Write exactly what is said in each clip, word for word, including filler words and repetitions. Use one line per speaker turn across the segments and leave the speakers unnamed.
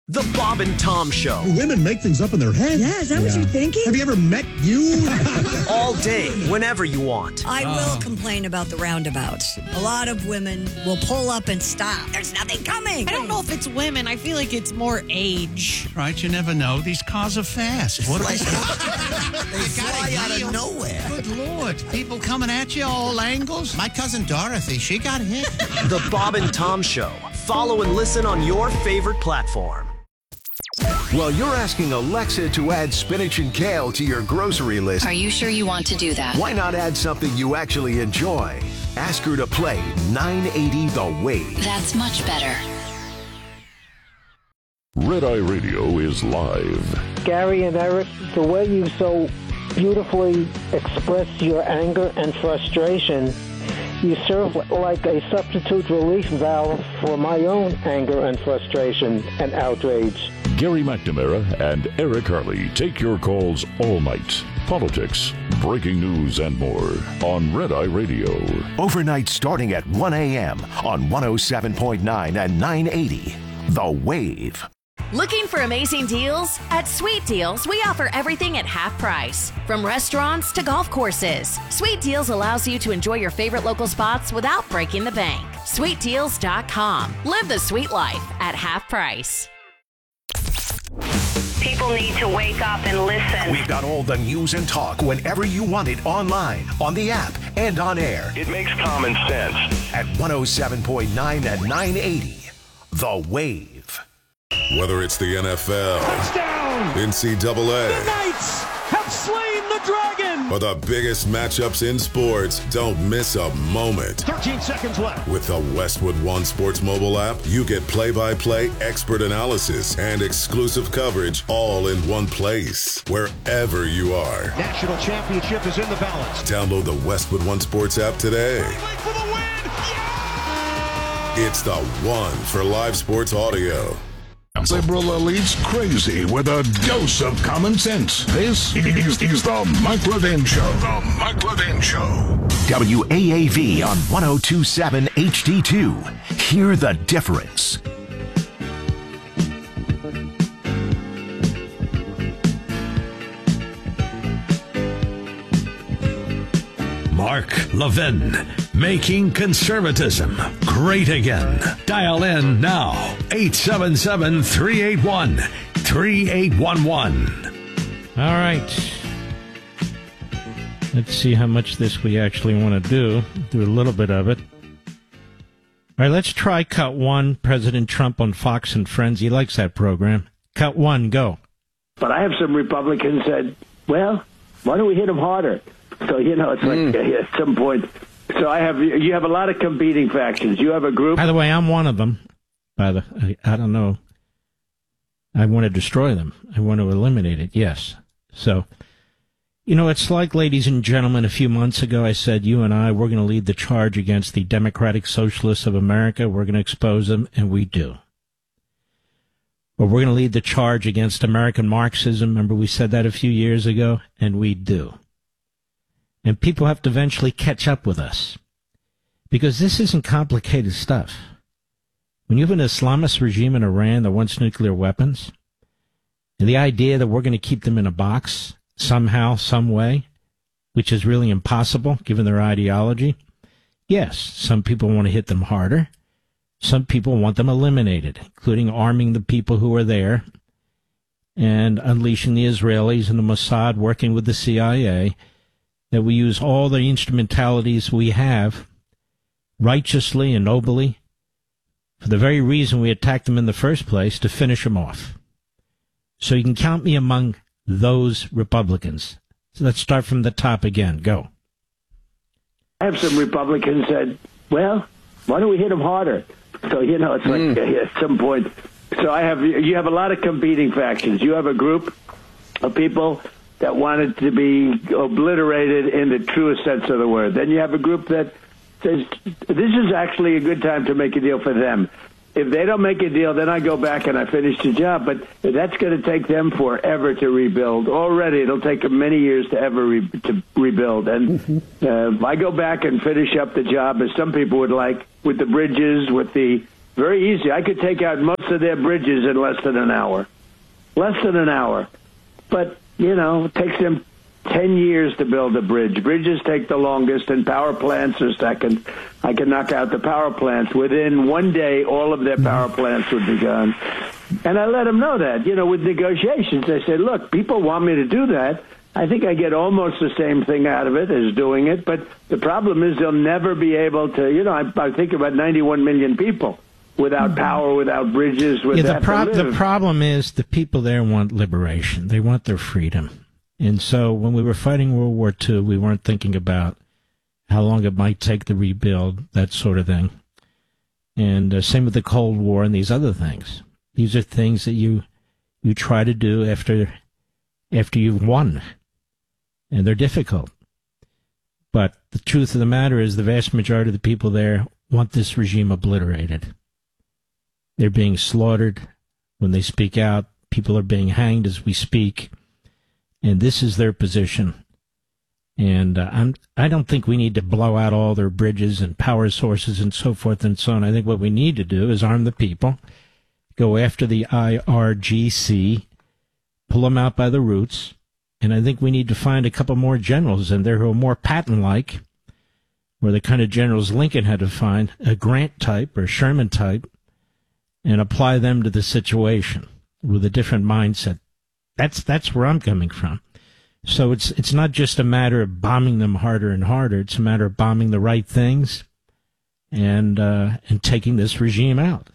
The Bob and Tom Show.
Women make things up in their head.
Yeah, is that yeah. what you're thinking?
Have you ever met you?
All day, whenever you want.
I oh. will complain about the roundabouts. A lot of women will pull up and stop. There's nothing coming.
I don't know if it's women. I feel like it's more age.
Right, you never know. These cars are fast. What
like, they fly out of nowhere.
Good Lord. People coming at you all angles.
My cousin Dorothy, she got hit.
The Bob and Tom Show. Follow and listen on your favorite platform.
Well, you're asking Alexa to add spinach and kale to your grocery list.
Are you sure you want to do that?
Why not add something you actually enjoy? Ask her to play nine eighty The Wave.
That's much better.
Red Eye Radio is live.
Gary and Eric, the way you so beautifully express your anger and frustration, you serve like a substitute relief valve for my own anger and frustration and outrage.
Gary McNamara and Eric Harley take your calls all night. Politics, breaking news, and more on Red Eye Radio.
Overnight starting at one a.m. on one oh seven point nine and nine eighty The Wave.
Looking for amazing deals? At Sweet Deals, we offer everything at half price. From restaurants to golf courses, Sweet Deals allows you to enjoy your favorite local spots without breaking the bank. sweet deals dot com. Live the sweet life at half price.
People need to wake up and listen.
We've got all the news and talk whenever you want it, online, on the app, and on air.
It makes common sense.
At one oh seven point nine and nine eighty The Wave.
Whether it's the N F L,
touchdown,
N C double A,
the Knights have slain the dragon,
or the biggest matchups in sports, don't miss a moment.
thirteen seconds left.
With the Westwood One Sports mobile app, you get play-by-play, expert analysis, and exclusive coverage all in one place, wherever you are.
National championship is in the balance.
Download the Westwood One Sports app today.
For the win. Yeah!
It's the one for live sports audio.
Liberal elites crazy with a dose of common sense. This is, is the Mike Levin Show. The Mike Levin Show.
W A A V on one oh two point seven H D two. Hear the difference.
Mark Levin, making conservatism great again. Dial in now, eight seven seven, three eight one, three eight one one.
All right. Let's see how much this we actually want to do. Do a little bit of it. All right, let's try cut one, President Trump on Fox and Friends. He likes that program. Cut one, go.
But I have some Republicans said, well, why don't we hit them harder? So, you know, it's like mm. at some point. So I have you have a lot of competing factions. You have a group.
By the way, I'm one of them. By the, I, I don't know. I want to destroy them. I want to eliminate it. Yes. So, you know, it's like, ladies and gentlemen, a few months ago I said, you and I, we're going to lead the charge against the Democratic Socialists of America. We're going to expose them, and we do. Or we're going to lead the charge against American Marxism. Remember, we said that a few years ago, and we do. And people have to eventually catch up with us. Because this isn't complicated stuff. When you have an Islamist regime in Iran that wants nuclear weapons, and the idea that we're going to keep them in a box somehow, some way, which is really impossible given their ideology, yes, some people want to hit them harder. Some people want them eliminated, including arming the people who are there and unleashing the Israelis and the Mossad working with the C I A, that we use all the instrumentalities we have righteously and nobly for the very reason we attacked them in the first place, to finish them off. So you can count me among those Republicans. So let's start from the top again. Go.
I have some Republicans said, well, why don't we hit them harder? So, you know, it's like mm. at some point. So I have you have a lot of competing factions. You have a group of people that wanted to be obliterated in the truest sense of the word. Then you have a group that says, this is actually a good time to make a deal for them. If they don't make a deal, then I go back and I finish the job. But that's going to take them forever to rebuild. Already, it'll take them many years to ever re- to rebuild. And uh, I go back and finish up the job, as some people would like, with the bridges, with the Very easy. I could take out most of their bridges in less than an hour. Less than an hour. But, you know, it takes them ten years to build a bridge. Bridges take the longest, and power plants are second. I can knock out the power plants. Within one day, all of their power plants would be gone. And I let them know that, you know, with negotiations. I said, look, people want me to do that. I think I get almost the same thing out of it as doing it. But the problem is they'll never be able to, you know, I, I think about ninety-one million people without power, without bridges, without
yeah, the, prob-
to live.
the problem is the people there want liberation. They want their freedom. And so when we were fighting World War Two, we weren't thinking about how long it might take to rebuild, that sort of thing. And uh, same with the Cold War and these other things. These are things that you you try to do after after you've won. And they're difficult. But the truth of the matter is the vast majority of the people there want this regime obliterated. They're being slaughtered when they speak out. People are being hanged as we speak. And this is their position. And uh, I'm, I don't think we need to blow out all their bridges and power sources and so forth and so on. I think what we need to do is arm the people, go after the I R G C, pull them out by the roots. And I think we need to find a couple more generals in there who are more Patton-like, or the kind of generals Lincoln had to find, a Grant type or Sherman type, and apply them to the situation with a different mindset. That's that's where I'm coming from. So it's it's not just a matter of bombing them harder and harder. It's a matter of bombing the right things and uh, and taking this regime out.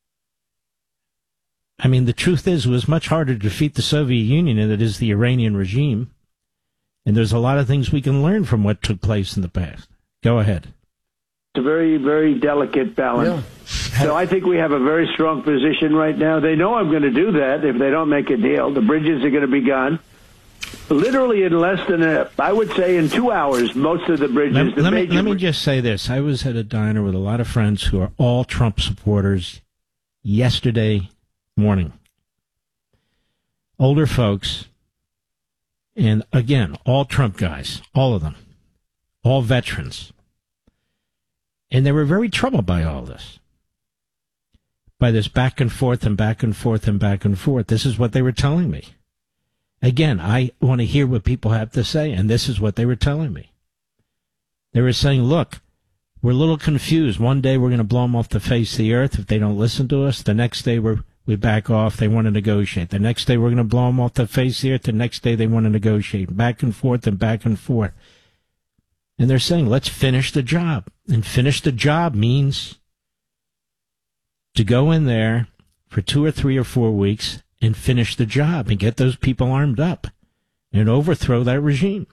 I mean, the truth is, it was much harder to defeat the Soviet Union than it is the Iranian regime. And there's a lot of things we can learn from what took place in the past. Go ahead.
It's a very, very delicate balance. Yeah. So I think we have a very strong position right now. They know I'm going to do that if they don't make a deal. The bridges are going to be gone. Literally in less than, a, I would say in two hours, most of the bridges.
Let,
the
let, me,
major
let me just say this. I was at a diner with a lot of friends who are all Trump supporters yesterday morning. Older folks, and again, all Trump guys, all of them, all veterans. And they were very troubled by all this, by this back and forth and back and forth and back and forth. This is what they were telling me. Again, I want to hear what people have to say, and this is what they were telling me. They were saying, look, we're a little confused. One day we're going to blow them off the face of the earth if they don't listen to us. The next day we're we back off. They want to negotiate. The next day we're going to blow them off the face of the earth. The next day they want to negotiate. Back and forth and back and forth. And they're saying, let's finish the job. And finish the job means to go in there for two or three or four weeks and finish the job and get those people armed up and overthrow that regime.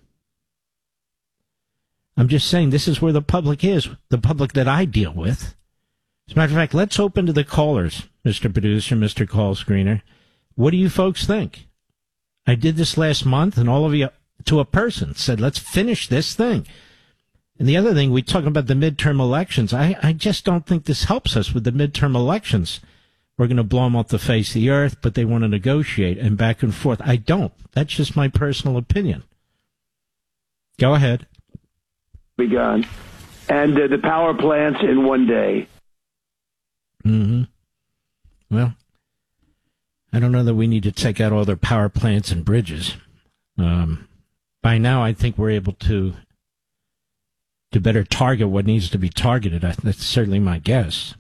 I'm just saying this is where the public is, the public that I deal with. As a matter of fact, let's open to the callers, Mister Producer, Mister Call Screener. What do you folks think? I did this last month, and all of you, to a person, said, let's finish this thing. And the other thing, we talk about the midterm elections. I, I just don't think this helps us with the midterm elections. We're going to blow them off the face of the earth, but they want to negotiate and back and forth. I don't. That's just my personal opinion. Go ahead.
Be gone. And uh, the power plants in one day.
Mm-hmm. Well, I don't know that we need to take out all their power plants and bridges. Um, by now, I think we're able to to better target what needs to be targeted. I, that's certainly my guess.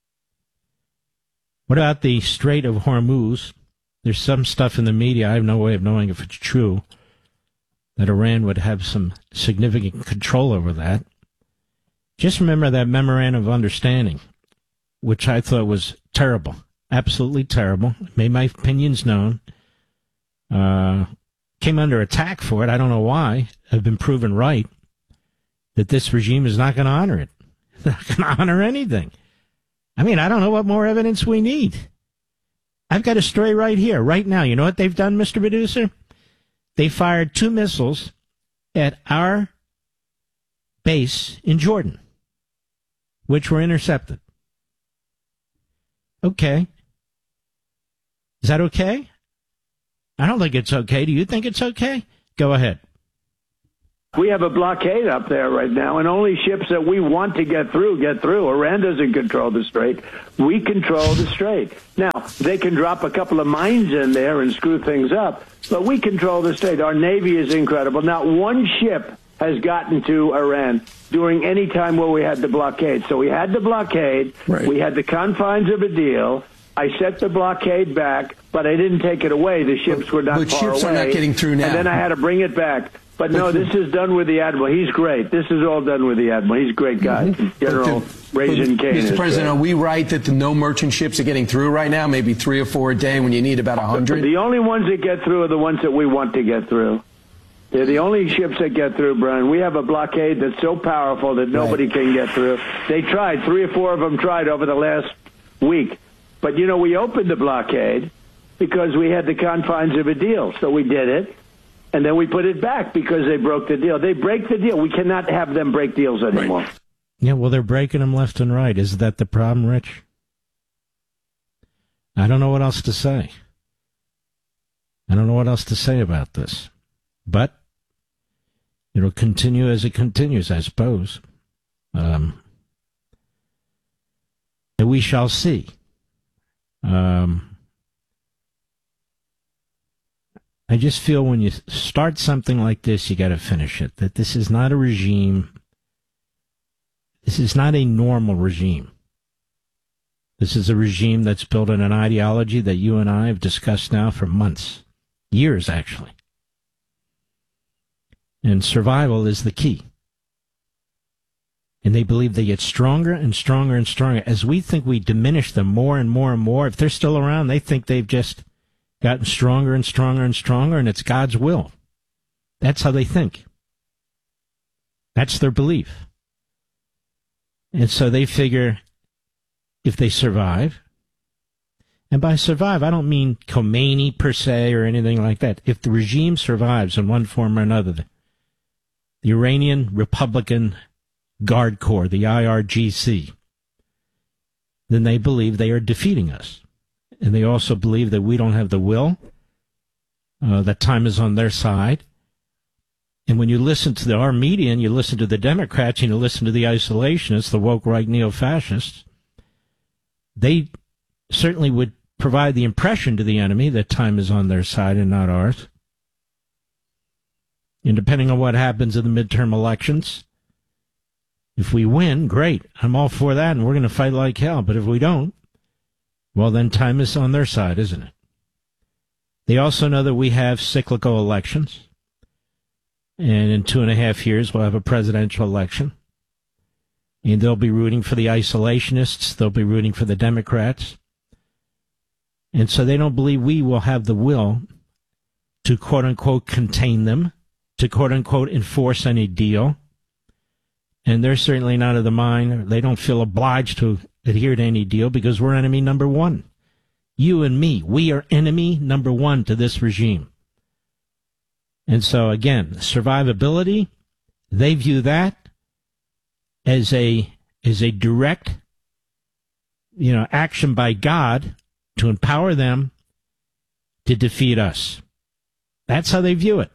What about the Strait of Hormuz? There's some stuff in the media, I have no way of knowing if it's true, that Iran would have some significant control over that. Just remember that memorandum of understanding, which I thought was terrible, absolutely terrible. Made my opinions known. Uh, came under attack for it. I don't know why. I've been proven right that this regime is not going to honor it. They're not going to honor anything. I mean, I don't know what more evidence we need. I've got a story right here, right now. You know what they've done, Mister Producer? They fired two missiles at our base in Jordan, which were intercepted. Okay. Is that okay? I don't think it's okay. Do you think it's okay? Go ahead.
We have a blockade up there right now, and only ships that we want to get through get through. Iran doesn't control the strait. We control the strait. Now, they can drop a couple of mines in there and screw things up, but we control the strait. Our Navy is incredible. Not one ship has gotten to Iran during any time where we had the blockade. So we had the blockade. Right. We had the confines of a deal. I set the blockade back, but I didn't take it away. The ships
but,
were not
but
far
ships
away.
are not getting through now.
And then I had to bring it back. But no, this is done with the Admiral. He's great. This is all done with the Admiral. He's a great guy. Mm-hmm. General Raisin Kane.
Mister President, are we right that the no merchant ships are getting through right now, maybe three or four a day when you need about one hundred?
The only ones that get through are the ones that we want to get through. They're the only ships that get through, Brian. We have a blockade that's so powerful that nobody right. can get through. They tried. Three or four of them tried over the last week. But, you know, we opened the blockade because we had the confines of a deal. So we did it. And then we put it back because they broke the deal. They break the deal. We cannot have them break deals anymore.
Right. Yeah, well, they're breaking them left and right. Is that the problem, Rich? I don't know what else to say. I don't know what else to say about this. But it'll continue as it continues, I suppose. Um, and we shall see. Um... I just feel when you start something like this, you got to finish it. That this is not a regime. This is not a normal regime. This is a regime that's built on an ideology that you and I have discussed now for months, years actually. And survival is the key. And they believe they get stronger and stronger and stronger. As we think we diminish them more and more and more, if they're still around, they think they've just gotten stronger and stronger and stronger, and it's God's will. That's how they think. That's their belief. And so they figure if they survive, and by survive, I don't mean Khomeini per se or anything like that. If the regime survives in one form or another, the, the Iranian Republican Guard Corps, the I R G C, then they believe they are defeating us. And they also believe that we don't have the will, uh, that time is on their side. And when you listen to the, our media and you listen to the Democrats and you listen to the isolationists, the woke right neo-fascists, they certainly would provide the impression to the enemy that time is on their side and not ours. And depending on what happens in the midterm elections, if we win, great. I'm all for that, and we're going to fight like hell. But if we don't, well, then time is on their side, isn't it? They also know that we have cyclical elections. And in two and a half years, we'll have a presidential election. And they'll be rooting for the isolationists. They'll be rooting for the Democrats. And so they don't believe we will have the will to, quote-unquote, contain them, to, quote-unquote, enforce any deal. And they're certainly not of the mind. They don't feel obliged to adhere to any deal because we're enemy number one. You and me, we are enemy number one to this regime. And so, again, survivability, they view that as a as a direct, you know, action by God to empower them to defeat us. That's how they view it.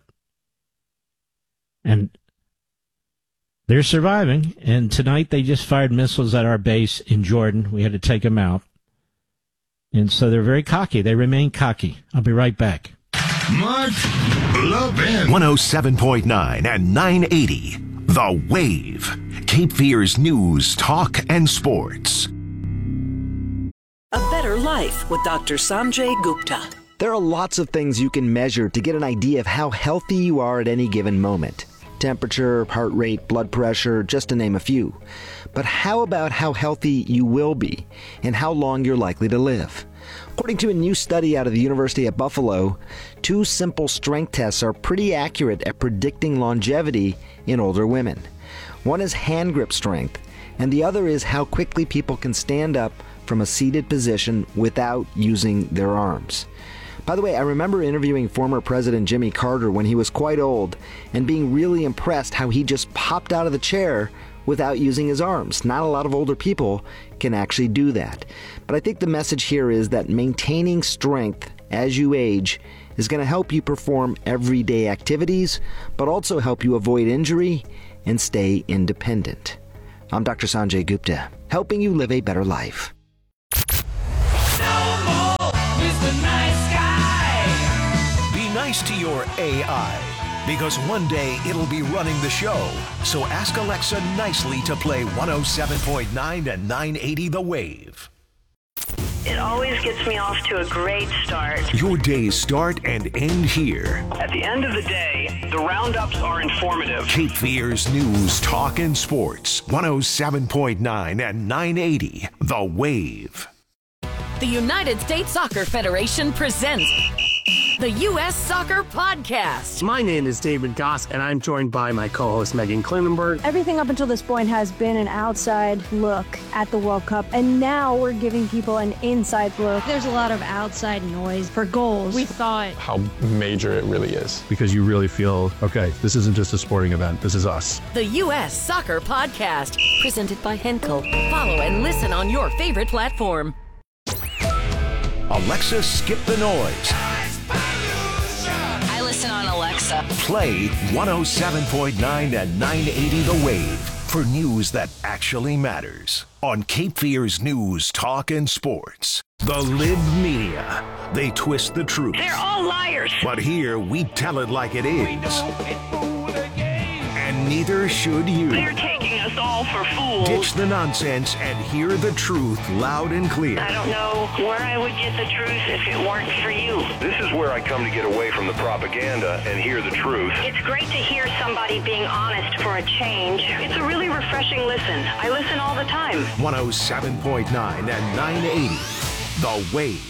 And they're surviving, and tonight they just fired missiles at our base in Jordan. We had to take them out. And so they're very cocky. They remain cocky. I'll be right back.
Mark Levin.
one oh seven point nine and nine eighty. The Wave. Cape Fear's news, talk, and sports.
A better life with Doctor Sanjay Gupta.
There are lots of things you can measure to get an idea of how healthy you are at any given moment. Temperature, heart rate, blood pressure, just to name a few. But how about how healthy you will be and how long you're likely to live? According to a new study out of the University at Buffalo, two simple strength tests are pretty accurate at predicting longevity in older women. One is hand grip strength, and the other is how quickly people can stand up from a seated position without using their arms. By the way, I remember interviewing former President Jimmy Carter when he was quite old and being really impressed how he just popped out of the chair without using his arms. Not a lot of older people can actually do that. But I think the message here is that maintaining strength as you age is going to help you perform everyday activities, but also help you avoid injury and stay independent. I'm Doctor Sanjay Gupta, helping you live a better life.
Be nice to your A I, because one day it'll be running the show. So ask Alexa nicely to play one oh seven point nine and nine eighty The Wave.
It always gets me off to a great start.
Your days start and end here.
At the end of the day, the roundups are informative.
Cape Fear's News, Talk, and Sports. one oh seven point nine and nine eighty The Wave.
The United States Soccer Federation presents the U S Soccer Podcast.
My name is David Goss, and I'm joined by my co-host Megan Klinenberg.
Everything up until this point has been an outside look at the World Cup, and now we're giving people an inside look.
There's a lot of outside noise for goals. We thought
how major it really is.
Because you really feel, okay, this isn't just a sporting event, this is us.
The U S Soccer Podcast, presented by Henkel. Follow and listen on your favorite platform.
Alexa, skip the noise.
I listen on Alexa.
Play one oh seven point nine and nine eighty The Wave for news that actually matters. On Cape Fear's News, Talk, and Sports. The Lib Media. They twist the truth.
They're all liars.
But here we tell it like it is. And neither should you.
They're taking us all for fools.
Ditch the nonsense and hear the truth loud and clear.
I don't know where I would get the truth if it weren't for you.
This is where I come to get away from the propaganda and hear the truth.
It's great to hear somebody being honest for a change. It's a really refreshing listen. I listen all the time.
one oh seven point nine and nine eighty The Wave.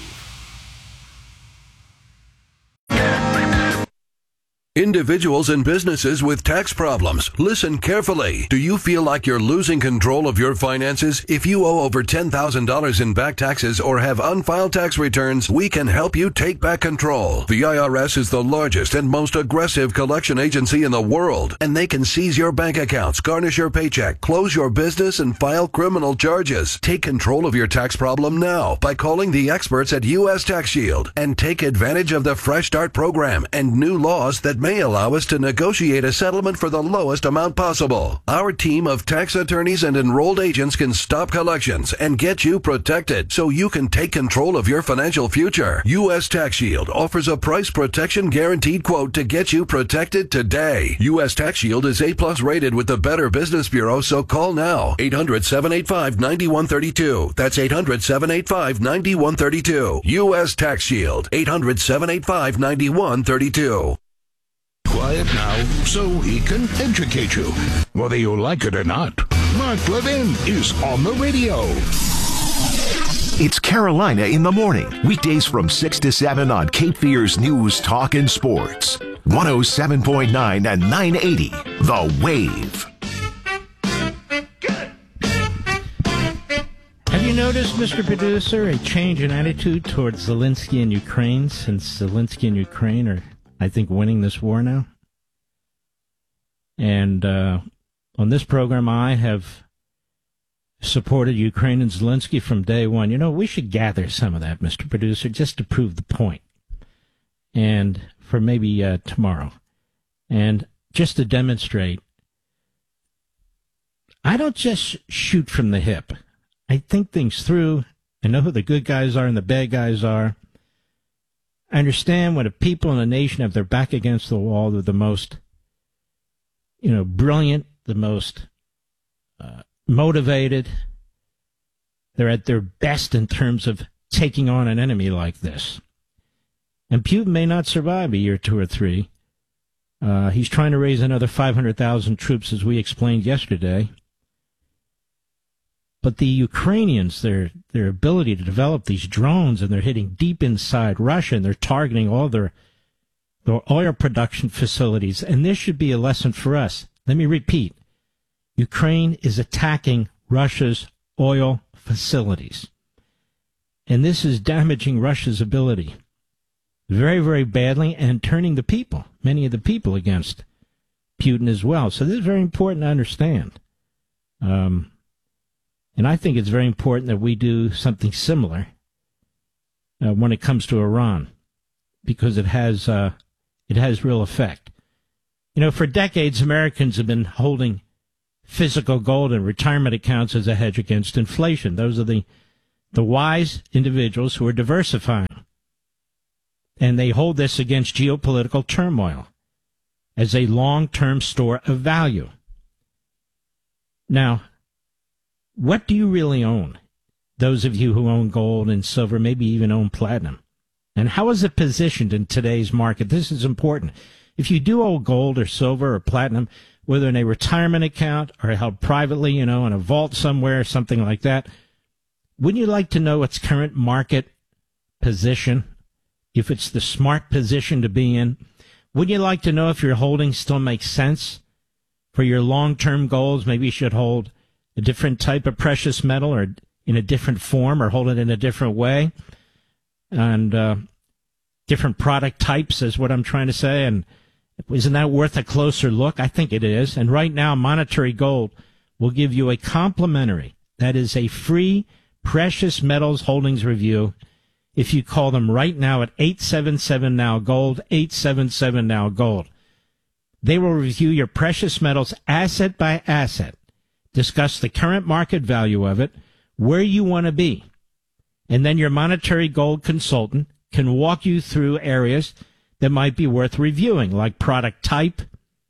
Individuals and businesses with tax problems, listen carefully. Do you feel like you're losing control of your finances? If you owe over ten thousand dollars in back taxes or have unfiled tax returns, we can help you take back control. The I R S is the largest and most aggressive collection agency in the world, and they can seize your bank accounts, garnish your paycheck, close your business, and file criminal charges. Take control of your tax problem now by calling the experts at U S Tax Shield and take advantage of the Fresh Start program and new laws that may allow us to negotiate a settlement for the lowest amount possible. Our team of tax attorneys and enrolled agents can stop collections and get you protected so you can take control of your financial future. U S Tax Shield offers a price protection guaranteed quote to get you protected today. U S Tax Shield is A plus rated with the Better Business Bureau, so call now. eight hundred, seven eight five, nine one three two. That's eight hundred, seven eight five, nine one three two. U S Tax Shield. eight hundred, seven eight five, nine one three two.
Quiet now so he can educate you, whether you like it or not. Mark Levin is on the radio.
It's Carolina in the Morning, weekdays from six to seven on Cape Fear's News, Talk, and Sports. one oh seven point nine and nine eighty The Wave.
Have you noticed, Mister Producer, a change in attitude towards Zelensky and Ukraine since Zelensky and Ukraine are, I think, winning this war now? And uh, on this program, I have supported Ukraine and Zelensky from day one. You know, we should gather some of that, Mister Producer, just to prove the point. And for maybe uh, tomorrow. And just to demonstrate, I don't just shoot from the hip. I think things through. I know who the good guys are and the bad guys are. I understand when a people in a nation have their back against the wall, they're the most, you know, brilliant, the most uh, motivated. They're at their best in terms of taking on an enemy like this. And Putin may not survive a year, two or three. Uh, he's trying to raise another five hundred thousand troops, as we explained yesterday. But the Ukrainians, their their ability to develop these drones, and they're hitting deep inside Russia, and they're targeting all their, their oil production facilities. And this should be a lesson for us. Let me repeat. Ukraine is attacking Russia's oil facilities. And this is damaging Russia's ability very, very badly, and turning the people, many of the people, against Putin as well. So this is very important to understand. Um... And I think it's very important that we do something similar uh, when it comes to Iran. because it has uh, it has real effect. You know, for decades, Americans have been holding physical gold in retirement accounts as a hedge against inflation. Those are the the wise individuals who are diversifying. And they hold this against geopolitical turmoil as a long-term store of value. Now, what do you really own? Those of you who own gold and silver, maybe even own platinum. And how is it positioned in today's market? This is important. If you do own gold or silver or platinum, whether in a retirement account or held privately, you know, in a vault somewhere, something like that, wouldn't you like to know its current market position? If it's the smart position to be in? Wouldn't you like to know if your holdings still make sense for your long-term goals? Maybe you should hold a different type of precious metal or in a different form or hold it in a different way. And uh, different product types is what I'm trying to say. And isn't that worth a closer look? I think it is. And right now, Monetary Gold will give you a complimentary, that is a free precious metals holdings review if you call them right now at eight seven seven now gold, eight seven seven now gold. They will review your precious metals asset by asset, discuss the current market value of it, where you want to be, and then your Monetary Gold consultant can walk you through areas that might be worth reviewing, like product type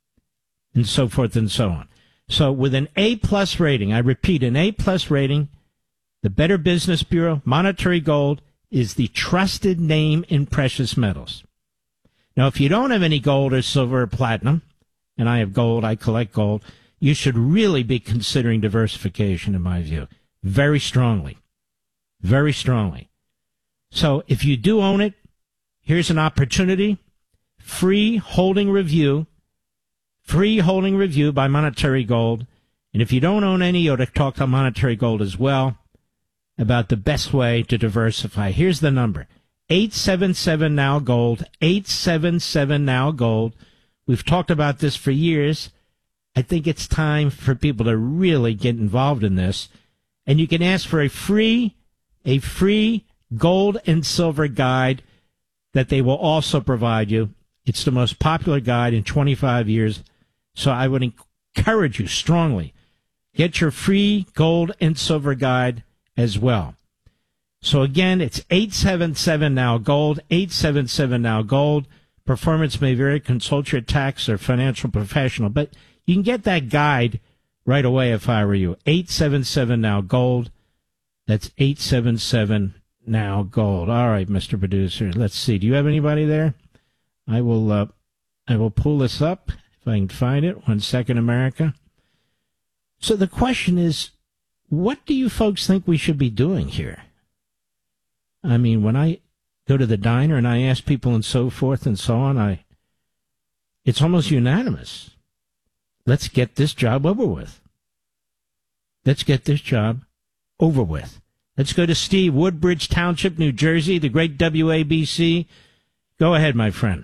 and so forth and so on. So with an A-plus rating, I repeat, an A-plus rating, the Better Business Bureau, Monetary Gold, is the trusted name in precious metals. Now, if you don't have any gold or silver or platinum, and I have gold, I collect gold, you should really be considering diversification, in my view, very strongly, very strongly. So if you do own it, here's an opportunity, free holding review, free holding review by Monetary Gold. And if you don't own any, you ought to talk to Monetary Gold as well about the best way to diversify. Here's the number, eight seven seven now gold, eight seven seven now gold. We've talked about this for years. I think it's time for people to really get involved in this. And you can ask for a free, a free gold and silver guide that they will also provide you. It's the most popular guide in twenty-five years. So I would encourage you strongly, get your free gold and silver guide as well. So again, it's eight seven seven now gold, eight seven seven now gold. Performance may vary. Consult your tax or financial professional, but you can get that guide right away if I were you. eight seven seven now gold. That's eight seven seven now gold. All right, Mister Producer. Let's see. Do you have anybody there? I will. Uh, I will pull this up if I can find it. One second, America. So the question is, what do you folks think we should be doing here? I mean, when I go to the diner and I ask people and so forth and so on, I it's almost unanimous. Let's get this job over with. Let's get this job over with. Let's go to Steve, Woodbridge Township, New Jersey, the great W A B C. Go ahead, my friend.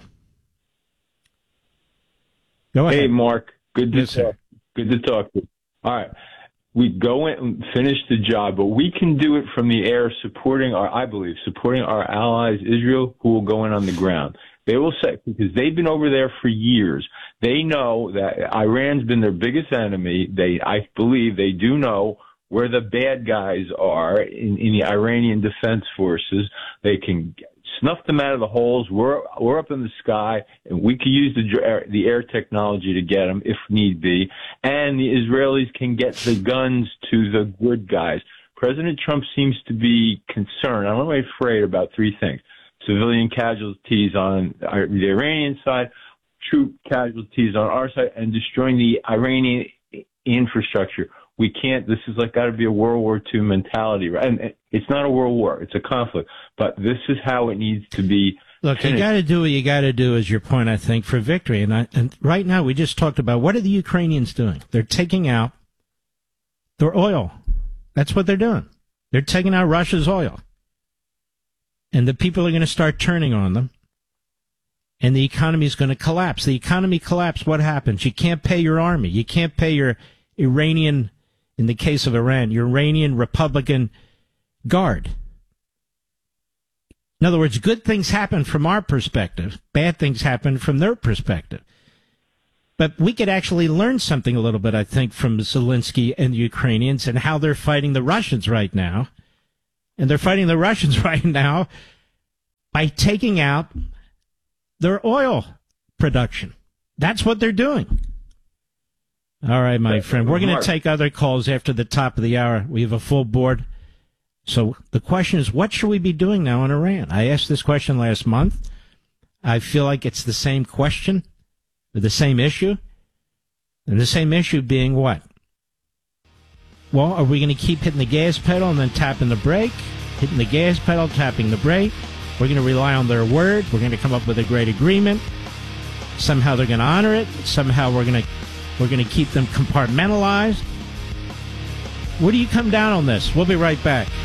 Go ahead.
Hey, Mark. Good to
yes,
talk.
Sir.
Good to talk to you. All right. We go in and finish the job, but we can do it from the air supporting our, I believe, supporting our allies, Israel, who will go in on the ground. They will say, because they've been over there for years. They know that Iran's been their biggest enemy. They, I believe they do know where the bad guys are in, in the Iranian defense forces. They can snuff them out of the holes. We're, we're up in the sky, and we can use the air, the air technology to get them if need be. And the Israelis can get the guns to the good guys. President Trump seems to be concerned. I'm really afraid about three things. Civilian casualties on the Iranian side, troop casualties on our side, and destroying the Iranian infrastructure. We can't, this is like got to be a World War Two mentality, right? And it's not a world war, it's a conflict, but this is how it needs to be.
Look,
finished.
You got to do what you got to do is your point, I think, for victory. And, I, and right now we just talked about what are the Ukrainians doing? They're taking out their oil. That's what they're doing. They're taking out Russia's oil. And the people are going to start turning on them. And the economy is going to collapse. The economy collapsed. What happens? You can't pay your army. You can't pay your Iranian, in the case of Iran, your Iranian Republican Guard. In other words, good things happen from our perspective, bad things happen from their perspective. But we could actually learn something a little bit, I think, from Zelensky and the Ukrainians and how they're fighting the Russians right now. And they're fighting the Russians right now by taking out their oil production. That's what they're doing. All right, my friend. We're going to take other calls after the top of the hour. We have a full board. So the question is, what should we be doing now on Iran? I asked this question last month. I feel like it's the same question, the same issue. And the same issue being what? Well, are we going to keep hitting the gas pedal and then tapping the brake? Hitting the gas pedal, tapping the brake? We're going to rely on their word. We're going to come up with a great agreement. Somehow they're going to honor it. Somehow we're going to we're going to keep them compartmentalized. Where do you come down on this? We'll be right back.